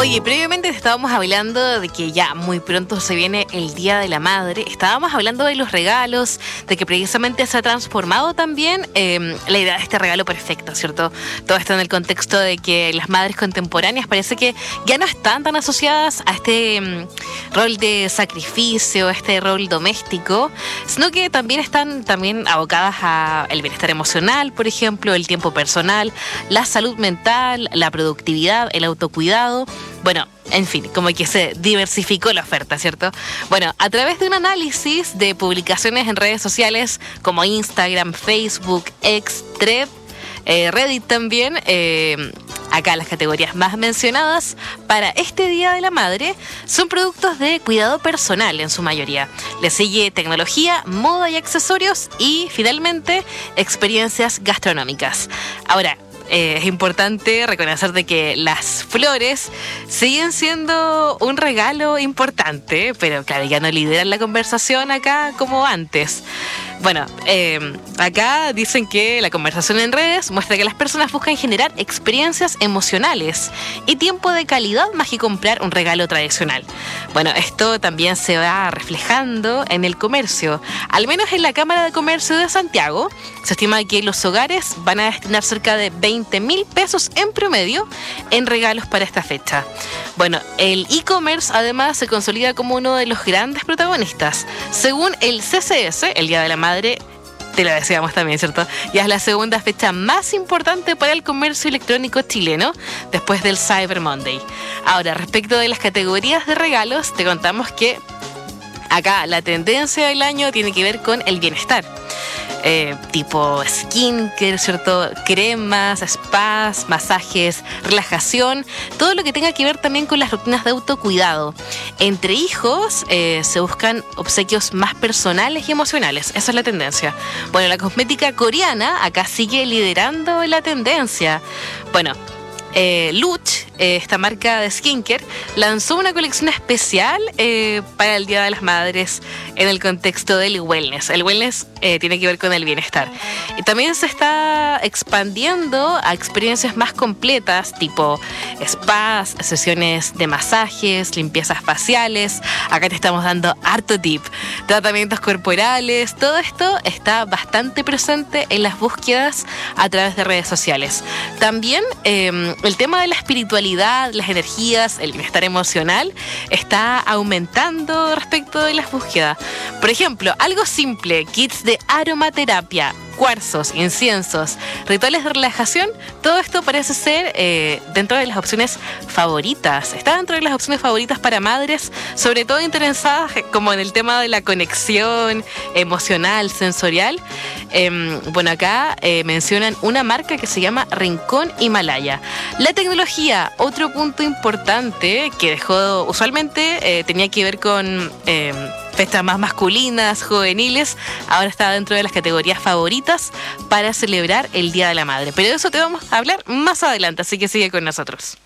Oye, previamente estábamos hablando de que ya muy pronto se viene el Día de la Madre. Estábamos hablando de los regalos, de que precisamente se ha transformado también la idea de este regalo perfecto, ¿cierto? Todo esto en el contexto de que las madres contemporáneas parece que ya no están tan asociadas a este rol de sacrificio, a este rol doméstico, sino que también están abocadas al bienestar emocional, por ejemplo, el tiempo personal, la salud mental, la productividad, el autocuidado. Bueno, en fin, como que se diversificó la oferta, ¿cierto? Bueno, a través de un análisis de publicaciones en redes sociales como Instagram, Facebook, X, Thread, Reddit también, acá las categorías más mencionadas para este Día de la Madre son productos de cuidado personal en su mayoría. Le sigue tecnología, moda y accesorios y finalmente experiencias gastronómicas. Ahora, es importante reconocer de que las flores siguen siendo un regalo importante, pero claro, ya no lideran la conversación acá como antes. Bueno, acá dicen que la conversación en redes muestra que las personas buscan generar experiencias emocionales y tiempo de calidad más que comprar un regalo tradicional. Bueno, esto también se va reflejando en el comercio. Al menos en la Cámara de Comercio de Santiago, se estima que los hogares van a destinar cerca de 20.000 pesos en promedio en regalos para esta fecha. Bueno, el e-commerce además se consolida como uno de los grandes protagonistas. Según el CCS, el Día de la Madre, te lo decíamos también, ¿cierto? Ya es la segunda fecha más importante para el comercio electrónico chileno después del Cyber Monday. Ahora, respecto de las categorías de regalos, te contamos que acá la tendencia del año tiene que ver con el bienestar. Tipo skincare, ¿cierto? Cremas, spas, masajes, relajación, todo lo que tenga que ver también con las rutinas de autocuidado. Entre hijos se buscan obsequios más personales y emocionales, esa es la tendencia. Bueno, la cosmética coreana acá sigue liderando la tendencia. Bueno, Lush, esta marca de skincare, lanzó una colección especial para el Día de las Madres en el contexto del wellness. El wellness tiene que ver con el bienestar. Y también se está expandiendo a experiencias más completas, tipo spas, sesiones de masajes, limpiezas faciales. Acá te estamos dando harto tip. Tratamientos corporales, todo esto está bastante presente en las búsquedas a través de redes sociales. También el tema de la espiritualidad, las energías, el bienestar emocional está aumentando respecto de las búsquedas. Por ejemplo, algo simple, kits de aromaterapia, cuarzos, inciensos, rituales de relajación, todo esto parece ser dentro de las opciones favoritas. Está dentro de las opciones favoritas para madres, sobre todo interesadas como en el tema de la conexión emocional, sensorial. Bueno, acá mencionan una marca que se llama Rincón Himalaya. La tecnología, otro punto importante que dejó, usualmente tenía que ver con festas más masculinas, juveniles, ahora está dentro de las categorías favoritas para celebrar el Día de la Madre. Pero de eso te vamos a hablar más adelante, así que sigue con nosotros.